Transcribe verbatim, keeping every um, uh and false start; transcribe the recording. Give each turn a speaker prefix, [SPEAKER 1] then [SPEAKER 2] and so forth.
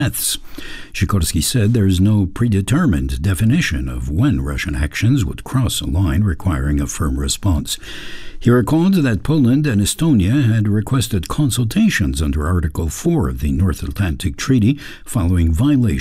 [SPEAKER 1] deaths. Sikorski said there is no predetermined definition of when Russian actions would cross a line requiring a firm response. He recalled that Poland and Estonia had requested consultations under Article four of the North Atlantic Treaty following violations